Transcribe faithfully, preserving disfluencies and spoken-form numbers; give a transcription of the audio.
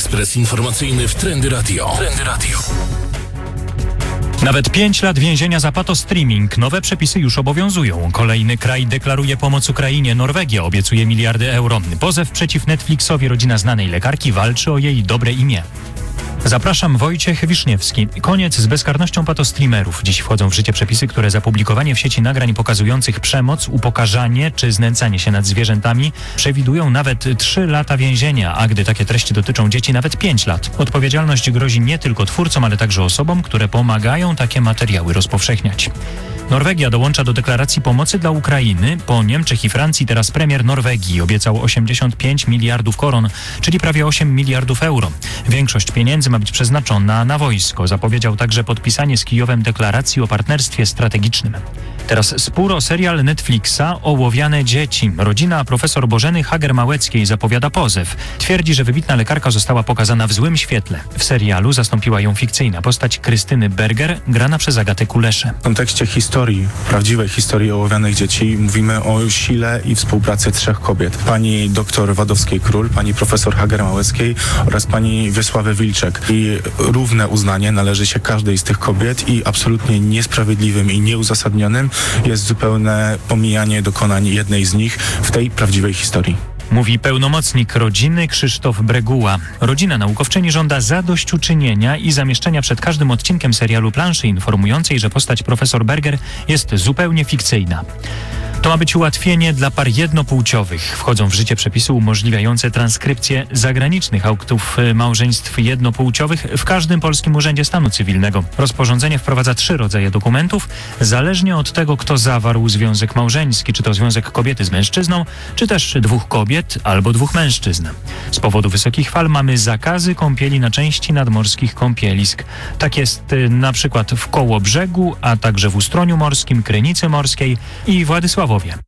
Ekspres informacyjny w Trendy Radio. Trendy Radio. Nawet pięć lat więzienia za patostreaming. Nowe przepisy już obowiązują. Kolejny kraj deklaruje pomoc Ukrainie. Norwegia obiecuje miliardy euro. Pozew przeciw Netflixowi. Rodzina znanej lekarki walczy o jej dobre imię. Zapraszam, Wojciech Wiszniewski. Koniec z bezkarnością patostreamerów. Dziś wchodzą w życie przepisy, które za publikowanie w sieci nagrań pokazujących przemoc, upokarzanie czy znęcanie się nad zwierzętami przewidują nawet trzy lata więzienia, a gdy takie treści dotyczą dzieci, nawet pięć lat. Odpowiedzialność grozi nie tylko twórcom, ale także osobom, które pomagają takie materiały rozpowszechniać. Norwegia dołącza do deklaracji pomocy dla Ukrainy. Po Niemczech i Francji teraz premier Norwegii obiecał osiemdziesiąt pięć miliardów koron, czyli prawie osiem miliardów euro. Większość pieniędzy ma być przeznaczona na wojsko. Zapowiedział także podpisanie z Kijowem deklaracji o partnerstwie strategicznym. Teraz spór o serial Netflixa Ołowiane dzieci. Rodzina profesor Bożeny Hager-Małeckiej zapowiada pozew. Twierdzi, że wybitna lekarka została pokazana w złym świetle. W serialu zastąpiła ją fikcyjna postać Krystyny Berger, grana przez Agatę Kuleszę. W kontekście historii, prawdziwej historii ołowianych dzieci, mówimy o sile i współpracy trzech kobiet. Pani doktor Wadowskiej-Król, pani profesor Hager-Małeckiej oraz pani Wiesławy Wilczek. I równe uznanie należy się każdej z tych kobiet i absolutnie niesprawiedliwym i nieuzasadnionym jest zupełne pomijanie dokonań jednej z nich w tej prawdziwej historii. Mówi pełnomocnik rodziny Krzysztof Breguła. Rodzina naukowczyni żąda zadośćuczynienia i zamieszczenia przed każdym odcinkiem serialu planszy informującej, że postać profesor Berger jest zupełnie fikcyjna. To ma być ułatwienie dla par jednopłciowych. Wchodzą w życie przepisy umożliwiające transkrypcję zagranicznych aktów małżeństw jednopłciowych w każdym polskim urzędzie stanu cywilnego. Rozporządzenie wprowadza trzy rodzaje dokumentów, zależnie od tego, kto zawarł związek małżeński, czy to związek kobiety z mężczyzną, czy też dwóch kobiet albo dwóch mężczyzn. Z powodu wysokich fal mamy zakazy kąpieli na części nadmorskich kąpielisk. Tak jest y, na przykład w Kołobrzegu, a także w Ustroniu Morskim, Krynicy Morskiej i Władysławowie.